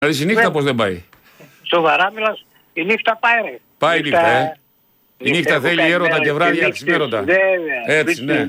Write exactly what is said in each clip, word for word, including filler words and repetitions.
Δηλαδή η νύχτα πώς δεν πάει? Σοβαρά μιλάς, η νύχτα πάει ρε. Πάει η νύχτα, ε. Η νύχτα θέλει έρωτα και βράδια ξημέρωτα. Έτσι, ναι.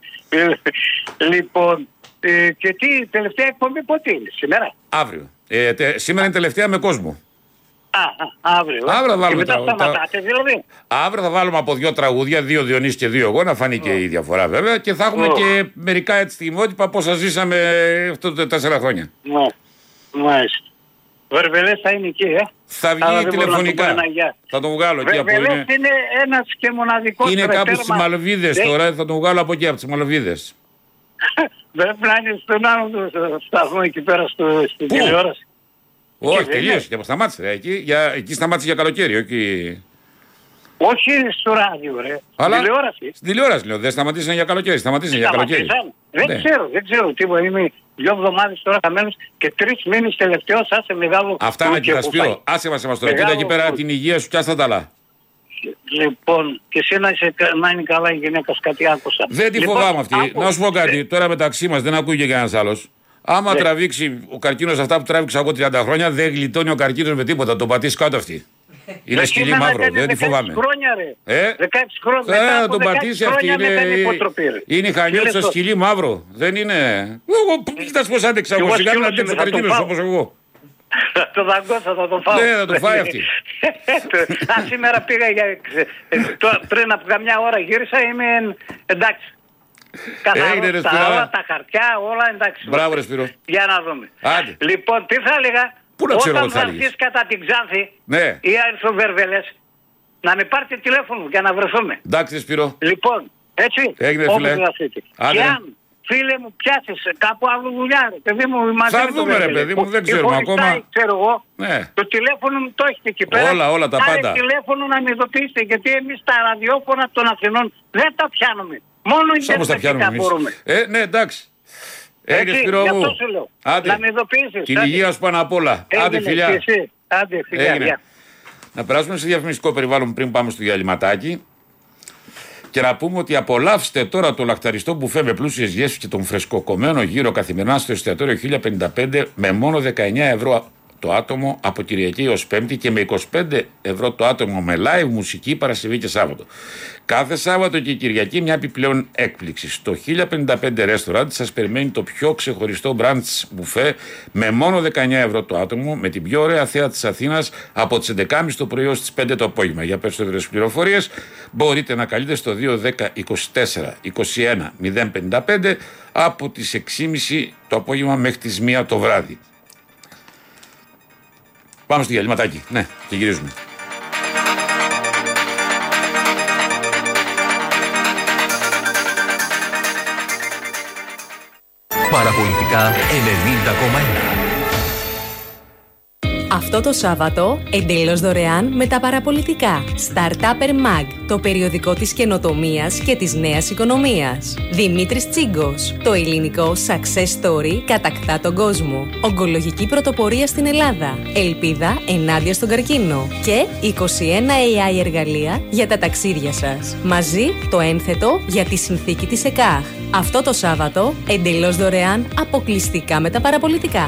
Λοιπόν, και τι, τελευταία εκπομπή πότε είναι, σήμερα? Αύριο. Σήμερα είναι τελευταία με κόσμο. Α, αύριο. Αύριο θα βάλουμε και μετά σταματάτε δηλαδή. Αύριο θα βάλουμε από δύο τραγούδια, δύο Διονύση και δύο εγώ, να φανεί και η διαφορά βέβαια. Και θα έχουμε και μερικά έτσι στιγμότυπα πόσα ζήσαμε αυτά τα τέσσερα χρόνια. Μάλιστα. Βερβελές θα είναι εκεί, ε. Θα βγει τηλεφωνικά. Θα τον βγάλω εκεί από είναι. Βερβελές είναι ένας και μοναδικός. Είναι κάπου στις Μαλβίδες τώρα, θα τον βγάλω από εκεί, από τις Μαλβίδες. Πρέπει να είναι στον άλλο σταθμό εκεί πέρα στην τηλεόραση. Όχι, τελείωσε και σταμάτησε. Εκεί, για, εκεί σταμάτησε για καλοκαίρι. Εκεί. Όχι στο ράδιο, ρε. Αλλά στην τηλεόραση. Στην τηλεόραση λέω. Δεν σταματήσαν για καλοκαίρι. Σταματήσαν για καλοκαίρι. Δεν ναι. ξέρω, δεν ξέρω τίποτα. Είμαι δύο εβδομάδες τώρα χαμένος και τρεις μήνες τελευταίος. Άσε μεγάλο. Αυτά να κοιτασπιώ. Άσε μας εμάς τώρα. Κοίτα εκεί πέρα την υγεία σου, πιάστα τα άλλα. Λοιπόν, και εσύ να, είσαι, να είναι καλά η γυναίκα, κάτι άκουσα. Δεν τη λοιπόν, φοβάμαι αυτή. άκου... Να σου πω κάτι. Τώρα μεταξύ μας δεν ακούει και κανένας άλλος. Άμα ναι. τραβήξει ο καρκίνος αυτά που τράβηξα εγώ τριάντα χρόνια, δεν γλιτώνει ο καρκίνος με τίποτα. Το πατήσει κάτω αυτή. Είναι δεν σκυλί μαύρο, δεν τη φοβάμαι. Χρόνια, ρε. Ε? δεκαέξι χρόνια. Ε, να τον πατήσει αυτή. Είναι, είναι χανιώτης στο σκυλί μαύρο. Δεν είναι. Εγώ κοίτας πώς άντεξα εγώ. Σιγά να αντέξει ο καρκίνος όπως εγώ. Θα το δαγκώσω, θα το φάω. Ναι, θα το φάει αυτή. Α, σήμερα πήγα για... πριν από καμιά ώρα γύρισα, είμαι εντάξει. Καθαρό, τα όλα, τα χαρτιά, όλα εντάξει. Μπράβο ρε Σπύρο. Για να δούμε. Άντε. Λοιπόν, τι θα έλεγα. Πού να ξέρω όταν θα βρεθείς κατά την Ξάνθη ναι. ή έρθει ο Βερβελές, να με πάρετε τηλέφωνο για να βρεθούμε. Εντάξει Σπύρο. Λοιπόν, έτσι. Έγινε φίλε. Και αν φίλε μου πιάσεις κάπου άλλο δουλειά, ρε παιδί μου, μαζί θα δούμε ρε παιδί μου, δεν ξέρουμε ακόμα. Ξέρω εγώ, ναι. το τηλέφωνο μου το έχετε εκεί πέρα. Όλα, όλα τα Άρα πάντα. τηλέφωνο να με ειδοποιήσετε, γιατί εμείς τα ραδιόφωνα των Αθηνών δεν τα πιάνουμε. Μόνο ιντερνετικά μπορούμε. Ε, ναι, εντάξει. Έγινε Σπύρο μου. Άντε. Να με ειδοποιήσεις. Την υγεία σου πάνω απ' όλα. Άντε φιλιά. Άντε φιλιά. Να περάσουμε σε διαφημιστικό περιβάλλον πριν πάμε στο διαλυματάκι. Και να πούμε ότι απολαύστε τώρα το λαχταριστό μπουφέ με πλούσιες γεύσεις και τον φρεσκοκομμένο γύρο καθημερινά στο εστιατόριο χίλια πενήντα πέντε με μόνο δεκαεννιά ευρώ το άτομο από Κυριακή έως Πέμπτη και με είκοσι πέντε ευρώ το άτομο με live μουσική Παρασκευή και Σάββατο. Κάθε Σάββατο και Κυριακή μια επιπλέον έκπληξη. Στο χίλια πενήντα πέντε Restaurant σας περιμένει το πιο ξεχωριστό brunch μπουφέ με μόνο δεκαεννιά ευρώ το άτομο, με την πιο ωραία θέα της Αθήνας από τις έντεκα και μισή το πρωί ως τις πέντε το απόγευμα. Για περισσότερες πληροφορίες μπορείτε να καλείτε στο δύο δέκα είκοσι τέσσερα είκοσι ένα μηδέν πενήντα πέντε από τις έξι και μισή το απόγευμα μέχρι τις μία το βράδυ. Πάμε στο διαλυματάκι. Ναι, και γυρίζουμε. Παραπολιτικά ενενήντα κόμμα ένα. Αυτό το Σάββατο, εντελώς δωρεάν με τα παραπολιτικά. Startupper Mag, το περιοδικό της καινοτομίας και της νέας οικονομίας. Δημήτρης Τσίγκος, το ελληνικό success story κατακτά τον κόσμο. Ογκολογική πρωτοπορία στην Ελλάδα. Ελπίδα ενάντια στον καρκίνο. Και είκοσι ένα έι άι εργαλεία για τα ταξίδια σας. Μαζί το ένθετο για τη συνθήκη της ΕΚΑΧ. Αυτό το Σάββατο, εντελώς δωρεάν, αποκλειστικά με τα παραπολιτικά.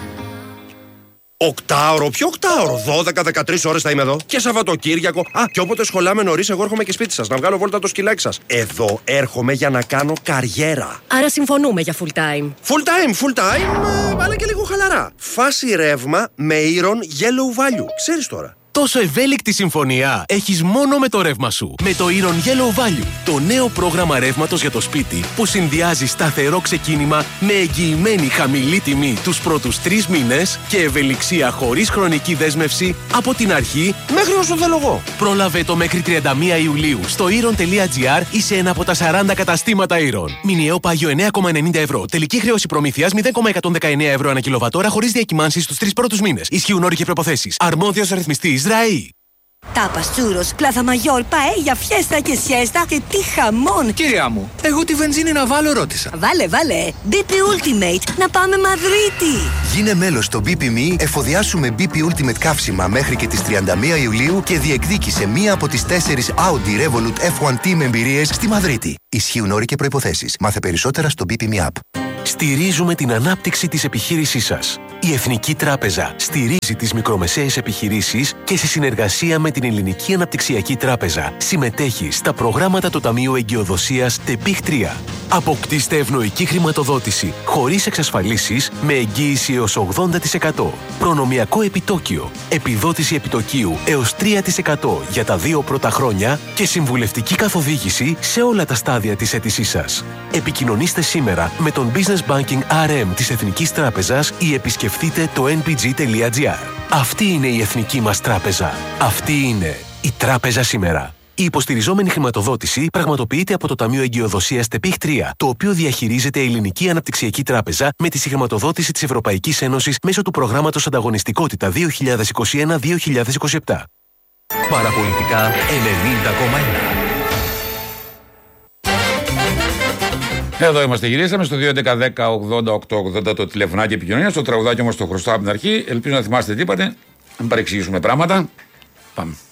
Οκτάωρο, ποιο οκτάωρο, δώδεκα με δεκατρείς ώρες θα είμαι εδώ. Και Σαββατοκύριακο. Α, και όποτε σχολάμε νωρίς, εγώ έρχομαι και σπίτι σας να βγάλω βόλτα το σκυλάκι σας. Εδώ έρχομαι για να κάνω καριέρα. Άρα συμφωνούμε για full time. Full time, full time, ε, αλλά και λίγο χαλαρά. Φάση ρεύμα με Iron Yellow Value. Ξέρεις τώρα. Τόσο ευέλικτη συμφωνία έχεις μόνο με το ρεύμα σου. Με το Iron Yellow Value, το νέο πρόγραμμα ρεύματος για το σπίτι που συνδυάζει σταθερό ξεκίνημα με εγγυημένη χαμηλή τιμή τους πρώτους τρεις μήνες και ευελιξία χωρίς χρονική δέσμευση από την αρχή μέχρι όσο θέλω εγώ. Πρόλαβε το μέχρι τριάντα μία Ιουλίου στο iron τελεία gr ή σε ένα από τα σαράντα καταστήματα Iron. Μηνιαίο πάγιο εννέα κόμμα ενενήντα ευρώ. Τελική χρέωση προμήθειας μηδέν κόμμα εκατόν δεκαεννέα ευρώ ανά κιλοβατόρα χωρίς διακυμάνσεις στους τρεις πρώτους μήνες. Ισχύουν όροι και προϋποθέσεις. Αρμόδιος ρυθμιστής Ραΐ. Τάπας, τσούρος, πλάθα μαγιόρ, παέλια, φιέστα και σιέστα και τι χαμόν! Κυρία μου, εγώ τη βενζίνη να βάλω ρώτησα. Βάλε, βάλε! μπι πι Ultimate, να πάμε Μαδρίτη! Γίνε μέλος στο μπι πι εμ ι, εφοδιάσου με μπι πι Ultimate καύσιμα μέχρι και τις τριάντα μία Ιουλίου και διεκδίκησε μία από τις τέσσερις Audi Revolut εφ ουάν Team εμπειρίες στη Μαδρίτη. Ισχύουν όροι και προϋποθέσεις. Μάθε περισσότερα στο μπι πι εμ ι App. Στηρίζουμε την ανάπτυξη της επιχείρησής σας. Η Εθνική Τράπεζα στηρίζει τις μικρομεσαίες επιχειρήσεις και σε συνεργασία με την Ελληνική Αναπτυξιακή Τράπεζα συμμετέχει στα προγράμματα του Ταμείου Εγκυοδοσίας ΤΕΠΙΧ τρία. Αποκτήστε ευνοϊκή χρηματοδότηση χωρίς εξασφαλίσεις με εγγύηση έως ογδόντα τοις εκατό. Προνομιακό επιτόκιο, επιδότηση επιτοκίου έως τρία τοις εκατό για τα δύο πρώτα χρόνια και συμβουλευτική καθοδήγηση σε όλα τα στάδια της αίτησής σας. Επικοινωνήστε σήμερα με τον Business Banking αρ εμ της Εθνικής Τράπεζας ή επισκεφτείτε το εν πι τζι τελεία τζι άρ. Αυτή είναι η εθνική μας τράπεζα. Αυτή είναι η τράπεζα σήμερα. Η υποστηριζόμενη χρηματοδότηση πραγματοποιείται από το Ταμείο Εγκυοδοσίας ΤΕΠΙΧ τρία, το οποίο διαχειρίζεται η Ελληνική Αναπτυξιακή Τράπεζα με τη συγχρηματοδότηση της Ευρωπαϊκής Ένωσης μέσω του προγράμματος Ανταγωνιστικότητα δύο χιλιάδες είκοσι ένα με δύο χιλιάδες είκοσι επτά. Παραπολιτικά ενενήντα κόμμα ένα. Εδώ είμαστε, γυρίσαμε στο δύο έντεκα δέκα ογδόντα οκτώ ογδόντα το τηλεφωνάκι επικοινωνία. Το τραγουδάκι όμως το χρωστάω από την αρχή. Ελπίζω να θυμάστε τι είπατε. Μην παρεξηγήσουμε πράγματα. Πάμε.